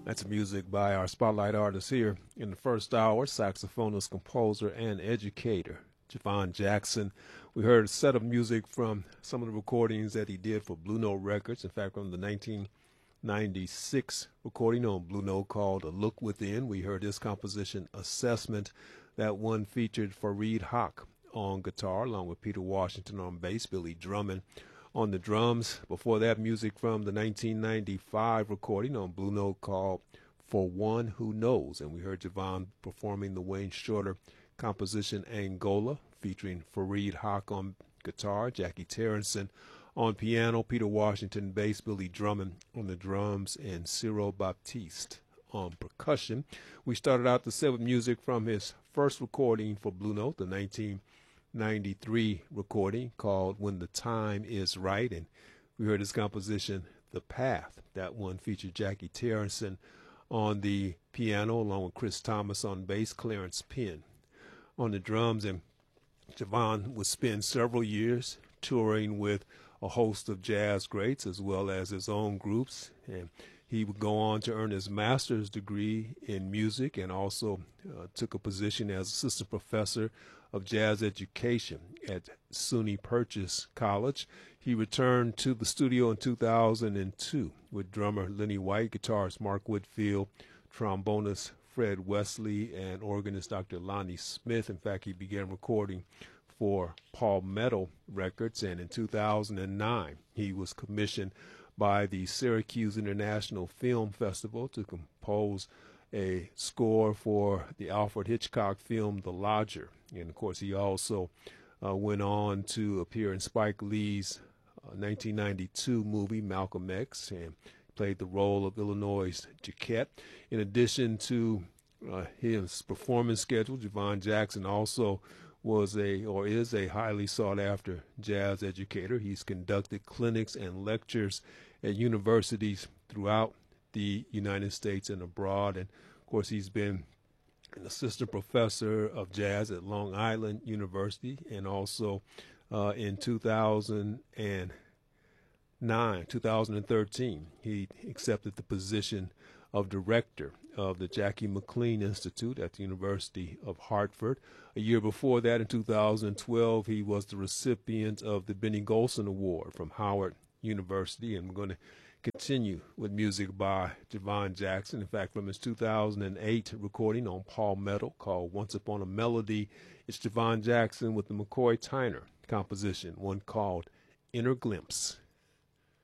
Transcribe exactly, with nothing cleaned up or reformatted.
That's music by our spotlight artist here in the first hour, saxophonist, composer, and educator, Javon Jackson. We heard a set of music from some of the recordings that he did for Blue Note Records. In fact, from the nineteen ninety-six recording on Blue Note called A Look Within, we heard his composition Assessment. That one featured Fareed Haq on guitar, along with Peter Washington on bass, Billy Drummond on the drums. Before that, music from the nineteen ninety-five recording on Blue Note called For One Who Knows. And we heard Javon performing the Wayne Shorter composition Angola, featuring Fareed Haq on guitar, Jackie Terrenson on piano, Peter Washington bass, Billy Drummond on the drums, and Cyril Baptiste on percussion. We started out the set with music from his first recording for Blue Note, the nineteen ninety-three recording called When the Time Is Right, and we heard his composition The Path. That one featured Jackie Terrenson on the piano along with Chris Thomas on bass, Clarence Penn on the drums. And Javon would spend several years touring with a host of jazz greats as well as his own groups, and he would go on to earn his master's degree in music and also uh, took a position as assistant professor of jazz education at SUNY Purchase College. He returned to the studio in two thousand two with drummer Lenny White, guitarist Mark Whitfield, trombonist Fred Wesley, and organist Doctor Lonnie Smith. In fact, he began recording for Palmetto Records, and in two thousand nine he was commissioned by the Syracuse International Film Festival to compose a score for the Alfred Hitchcock film The Lodger. And of course, he also uh, went on to appear in Spike Lee's uh, nineteen ninety-two movie Malcolm X and played the role of Illinois' Jaquette. In addition to uh, his performance schedule, Javon Jackson also was a or is a highly sought after jazz educator. He's conducted clinics and lectures at universities throughout the United States and abroad. And of course, he's been an assistant professor of jazz at Long Island University, and also uh, in two thousand nine, two thousand thirteen, he accepted the position of director of the Jackie McLean Institute at the University of Hartford. A year before that, in two thousand twelve, he was the recipient of the Benny Golson Award from Howard University. And we're going to continue with music by Javon Jackson. In fact, from his two thousand eight recording on Palmetto called Once Upon a Melody, it's Javon Jackson with the McCoy Tyner composition, one called Inner Glimpse.